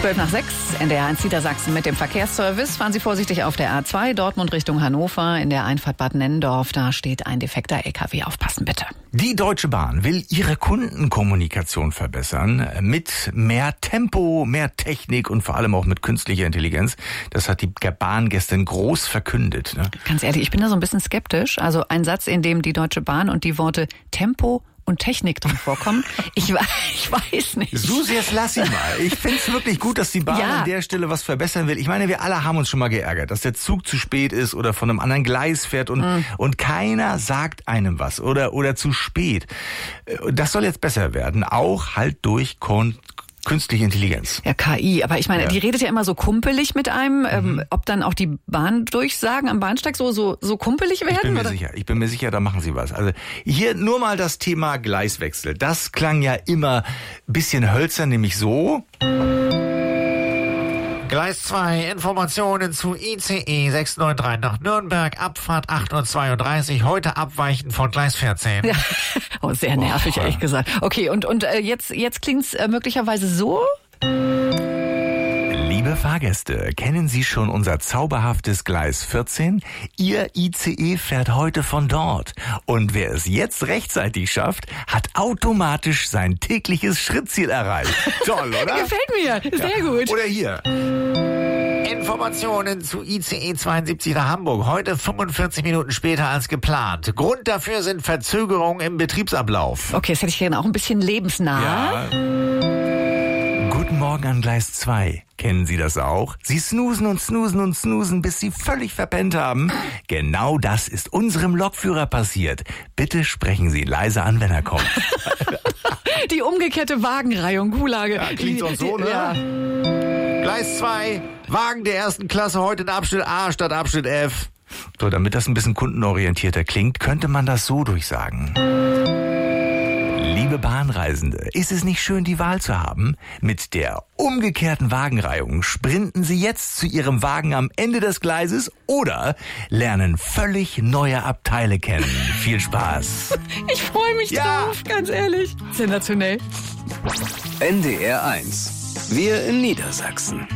12:12, NDR 1 Niedersachsen mit dem Verkehrsservice. Fahren Sie vorsichtig auf der A2, Dortmund Richtung Hannover. In der Einfahrt Bad Nennendorf, da steht ein defekter LKW. Aufpassen bitte. Die Deutsche Bahn will ihre Kundenkommunikation verbessern mit mehr Tempo, mehr Technik und vor allem auch mit künstlicher Intelligenz. Das hat die Bahn gestern groß verkündet. Ne? Ganz ehrlich, ich bin da so ein bisschen skeptisch. Also ein Satz, in dem die Deutsche Bahn und die Worte Tempo und Technik drin vorkommen. Ich weiß nicht. Susi, jetzt lass sie mal. Ich find's wirklich gut, dass die Bahn an der Stelle was verbessern will. Ich meine, wir alle haben uns schon mal geärgert, dass der Zug zu spät ist oder von einem anderen Gleis fährt und keiner sagt einem was oder zu spät. Das soll jetzt besser werden, auch halt durch künstliche Intelligenz. Ja, KI. Aber ich meine, die redet ja immer so kumpelig mit einem. Ob dann auch die Bahndurchsagen am Bahnsteig so kumpelig werden? Ich bin mir sicher, da machen sie was. Also hier nur mal das Thema Gleiswechsel. Das klang ja immer ein bisschen hölzern, nämlich so. Gleis 2, Informationen zu ICE 693 nach Nürnberg, Abfahrt 8:32 Uhr, heute abweichend von Gleis 14. Ja. Oh, sehr nervig, ehrlich gesagt. Okay, und jetzt klingt's möglicherweise so? Liebe Fahrgäste, kennen Sie schon unser zauberhaftes Gleis 14? Ihr ICE fährt heute von dort. Und wer es jetzt rechtzeitig schafft, hat automatisch sein tägliches Schrittziel erreicht. Toll, oder? Gefällt mir, sehr gut. Oder hier. Informationen zu ICE 72 nach Hamburg, heute 45 Minuten später als geplant. Grund dafür sind Verzögerungen im Betriebsablauf. Okay, das hätte ich gerne auch ein bisschen lebensnah. Ja. Guten Morgen an Gleis 2. Kennen Sie das auch? Sie snoosen und snoosen und snoosen, bis Sie völlig verpennt haben. Genau das ist unserem Lokführer passiert. Bitte sprechen Sie leise an, wenn er kommt. Die umgekehrte Wagenreihung, Gulage. Ja, klingt doch so, ne? Ja. Gleis 2, Wagen der ersten Klasse heute in Abschnitt A statt Abschnitt F. So, damit das ein bisschen kundenorientierter klingt, könnte man das so durchsagen. Liebe Bahnreisende, ist es nicht schön, die Wahl zu haben? Mit der umgekehrten Wagenreihung sprinten Sie jetzt zu Ihrem Wagen am Ende des Gleises oder lernen völlig neue Abteile kennen. Viel Spaß. Ich freue mich drauf, ganz ehrlich. Sensationell. NDR 1. Wir in Niedersachsen.